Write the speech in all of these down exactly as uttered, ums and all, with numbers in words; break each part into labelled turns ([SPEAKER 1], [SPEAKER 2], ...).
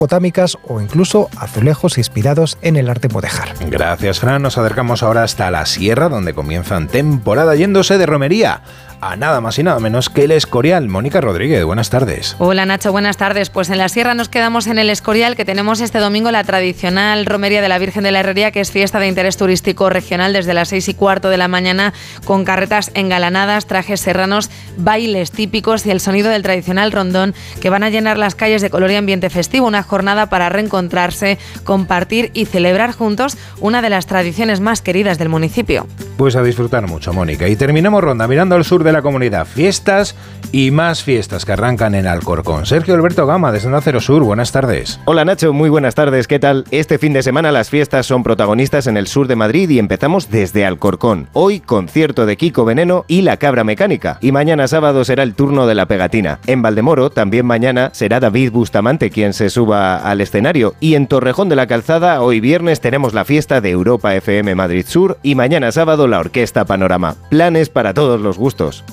[SPEAKER 1] botánicas o incluso azulejos inspirados en el arte mudéjar.
[SPEAKER 2] Gracias, Fran. Nos acercamos ahora hasta la sierra, donde comienzan temporada yéndose de romería a nada más y nada menos que el Escorial. Mónica Rodríguez, buenas tardes.
[SPEAKER 3] Hola Nacho, buenas tardes. Pues en la sierra nos quedamos en el Escorial, que tenemos este domingo la tradicional romería de la Virgen de la Herrería, que es fiesta de interés turístico regional desde las seis y cuarto de la mañana, con carretas engalanadas, trajes serranos, bailes típicos y el sonido del tradicional rondón, que van a llenar las calles de color y ambiente festivo. Una jornada para reencontrarse, compartir y celebrar juntos una de las tradiciones más queridas del municipio.
[SPEAKER 2] Pues a disfrutar mucho, Mónica. Y terminamos ronda mirando al sur de la comunidad. Fiestas y más fiestas que arrancan en Alcorcón. Sergio Alberto Gama, desde Onda Cero Sur, buenas tardes.
[SPEAKER 4] Hola Nacho, muy buenas tardes, ¿qué tal? Este fin de semana las fiestas son protagonistas en el sur de Madrid y empezamos desde Alcorcón. Hoy, concierto de Kiko Veneno y La Cabra Mecánica. Y mañana sábado será el turno de La Pegatina. En Valdemoro, también mañana, será David Bustamante quien se suba al escenario. Y en Torrejón de la Calzada, hoy viernes, tenemos la fiesta de Europa F M Madrid Sur y mañana sábado la Orquesta Panorama. Planes para todos los gustos.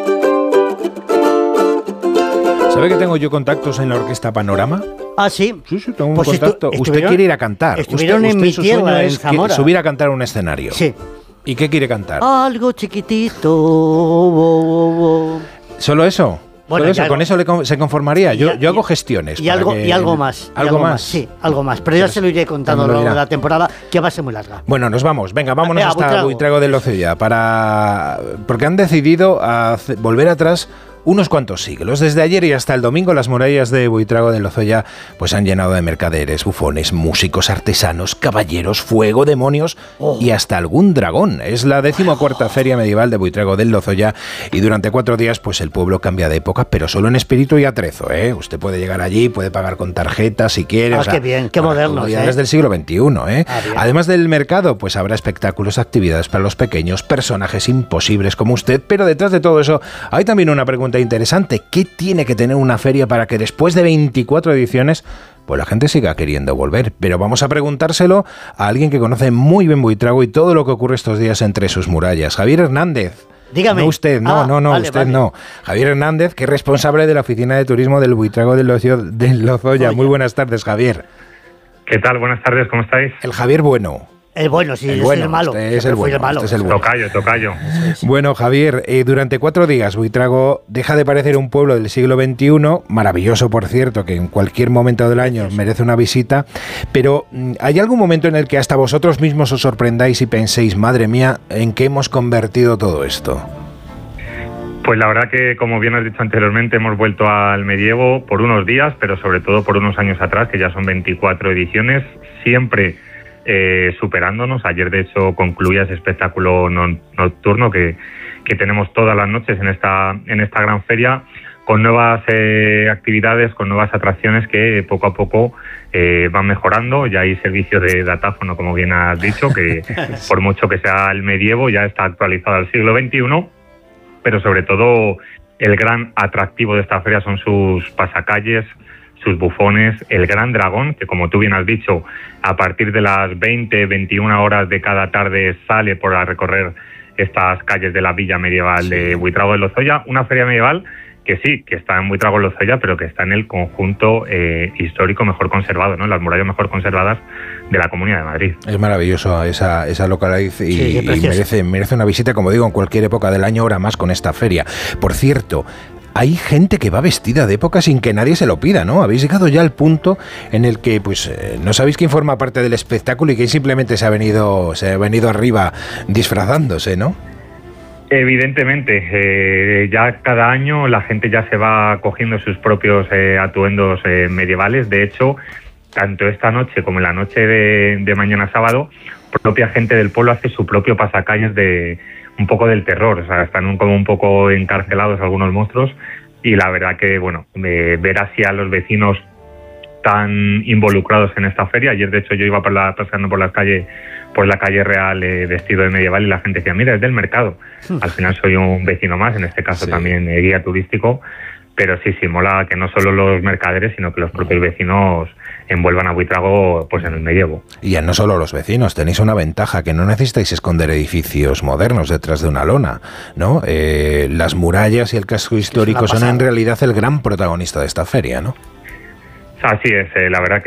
[SPEAKER 2] ¿Sabe que tengo yo contactos en la Orquesta Panorama?
[SPEAKER 5] Ah, sí.
[SPEAKER 2] Sí, sí, tengo un
[SPEAKER 5] Pues
[SPEAKER 2] contacto.
[SPEAKER 5] estu-
[SPEAKER 2] Usted quiere ir a cantar.
[SPEAKER 5] Estuvieron
[SPEAKER 2] usted,
[SPEAKER 5] en mi
[SPEAKER 2] usted, su
[SPEAKER 5] tierra,
[SPEAKER 2] sueño
[SPEAKER 5] en
[SPEAKER 2] es
[SPEAKER 5] Zamora.
[SPEAKER 2] subir a cantar a un escenario.
[SPEAKER 5] Sí.
[SPEAKER 2] ¿Y qué quiere cantar?
[SPEAKER 5] Algo chiquitito. oh, oh, oh.
[SPEAKER 2] ¿Solo eso?
[SPEAKER 5] Bueno,
[SPEAKER 2] ¿Solo eso?
[SPEAKER 5] y algo-
[SPEAKER 2] ¿Con eso le con- se conformaría? Yo,
[SPEAKER 5] Y-
[SPEAKER 2] yo hago
[SPEAKER 5] y-
[SPEAKER 2] gestiones.
[SPEAKER 5] Y
[SPEAKER 2] para
[SPEAKER 5] algo,
[SPEAKER 2] que-
[SPEAKER 5] y algo más. y
[SPEAKER 2] ¿Algo más?
[SPEAKER 5] Sí, algo más. Pero ya
[SPEAKER 2] Pero
[SPEAKER 5] se lo iré contando a
[SPEAKER 2] me
[SPEAKER 5] lo
[SPEAKER 2] lo
[SPEAKER 5] largo de
[SPEAKER 2] dirá.
[SPEAKER 5] la temporada, que va a ser muy larga.
[SPEAKER 2] Bueno, nos vamos. Venga, vámonos
[SPEAKER 5] Venga,
[SPEAKER 2] hasta
[SPEAKER 5] Buitrago.
[SPEAKER 2] Buitrago del Lozoya para... porque han decidido hace- volver atrás unos cuantos siglos. Desde ayer y hasta el domingo, las murallas de Buitrago del Lozoya pues han llenado de mercaderes, bufones, músicos, artesanos, caballeros, fuego, demonios
[SPEAKER 5] Oh.
[SPEAKER 2] y hasta algún dragón. Es la decimocuarta feria medieval de Buitrago del Lozoya y durante cuatro días pues el pueblo cambia de época, pero solo en espíritu y atrezo, ¿eh? Usted puede llegar allí, puede pagar con tarjeta si quiere.
[SPEAKER 5] Ah,
[SPEAKER 2] o sea,
[SPEAKER 5] qué bien, qué
[SPEAKER 2] bueno,
[SPEAKER 5] modernos,
[SPEAKER 2] ya
[SPEAKER 5] ¿eh?
[SPEAKER 2] desde el siglo veintiuno, ¿eh?
[SPEAKER 5] Ah, bien.
[SPEAKER 2] Además del mercado, pues habrá espectáculos, actividades para los pequeños, personajes imposibles como usted, pero detrás de todo eso hay también una pregunta interesante. ¿Qué tiene que tener una feria para que después de veinticuatro ediciones pues la gente siga queriendo volver? Pero vamos a preguntárselo a alguien que conoce muy bien Buitrago y todo lo que ocurre estos días entre sus murallas. Javier Hernández.
[SPEAKER 5] Dígame.
[SPEAKER 2] No usted, no,
[SPEAKER 5] Ah,
[SPEAKER 2] no, no,
[SPEAKER 5] vale,
[SPEAKER 2] usted
[SPEAKER 5] vale.
[SPEAKER 2] no. Javier Hernández, que es responsable de la Oficina de Turismo del Buitrago del Lozo- del Lozoya.
[SPEAKER 5] Oye.
[SPEAKER 2] Muy buenas tardes, Javier.
[SPEAKER 6] ¿Qué tal? Buenas tardes, ¿cómo estáis?
[SPEAKER 2] El Javier bueno.
[SPEAKER 5] El bueno, sí,
[SPEAKER 2] El
[SPEAKER 5] yo
[SPEAKER 2] bueno,
[SPEAKER 5] soy el malo.
[SPEAKER 2] usted es
[SPEAKER 5] Siempre
[SPEAKER 2] el
[SPEAKER 5] fui
[SPEAKER 2] bueno,
[SPEAKER 5] malo.
[SPEAKER 2] usted es el bueno.
[SPEAKER 6] Tocayo, tocayo.
[SPEAKER 2] Bueno, Javier, eh, durante cuatro días Buitrago deja de parecer un pueblo del siglo veintiuno, maravilloso por cierto, que en cualquier momento del año merece una visita, pero mm, ¿hay algún momento en el que hasta vosotros mismos os sorprendáis y penséis, madre mía, ¿en qué hemos convertido todo esto?
[SPEAKER 6] Pues la verdad que, como bien has dicho anteriormente, hemos vuelto al medievo por unos días, pero sobre todo por unos años atrás, que ya son veinticuatro ediciones, siempre eh, superándonos. Ayer, de hecho, concluía ese espectáculo no- nocturno que, que tenemos todas las noches en esta, en esta gran feria, con nuevas eh, actividades, con nuevas atracciones que poco a poco eh, van mejorando. Ya hay servicio de datáfono, como bien has dicho, que por mucho que sea el medievo, ya está actualizado al siglo veintiuno, pero sobre todo el gran atractivo de esta feria son sus pasacalles, sus bufones, el gran dragón, que como tú bien has dicho, a partir de las veinte, veintiuna horas de cada tarde sale por a recorrer estas calles de la villa medieval de Buitrago del Lozoya, una feria medieval que sí, que está en Buitrago del Lozoya, pero que está en el conjunto eh, histórico mejor conservado, ¿no? Las murallas mejor conservadas de la Comunidad de Madrid.
[SPEAKER 2] Es maravilloso esa, esa localidad y,
[SPEAKER 5] Sí,
[SPEAKER 2] y
[SPEAKER 5] precioso.
[SPEAKER 2] merece, merece una visita, como digo, en cualquier época del año, ahora más con esta feria. Por cierto, hay gente que va vestida de época sin que nadie se lo pida, ¿no? Habéis llegado ya al punto en el que pues eh, no sabéis quién forma parte del espectáculo y quién simplemente se ha venido, se ha venido arriba disfrazándose, ¿no?
[SPEAKER 6] Evidentemente, eh, ya cada año la gente ya se va cogiendo sus propios eh, atuendos eh, medievales. De hecho, tanto esta noche como en la noche de, de mañana sábado, propia gente del pueblo hace su propio pasacalles de un poco del terror. O sea, están un, como un poco encarcelados algunos monstruos y la verdad que, bueno, eh, ver así a los vecinos tan involucrados en esta feria. Ayer, de hecho, yo iba por la, pasando por las calles, por la calle Real eh, vestido de medieval y la gente decía, mira, es del mercado. Al final soy un vecino más, en este caso
[SPEAKER 2] Sí.
[SPEAKER 6] también eh, guía turístico, pero sí, sí, mola que no solo los mercaderes, sino que los propios vecinos envuelvan a Buitrago pues en el medievo.
[SPEAKER 2] Y ya no solo los vecinos, tenéis una ventaja, que no necesitáis esconder edificios modernos detrás de una lona, ¿no? Eh, las murallas y el casco histórico son en realidad el gran protagonista de esta feria, ¿no?
[SPEAKER 6] Así es, eh, la verdad que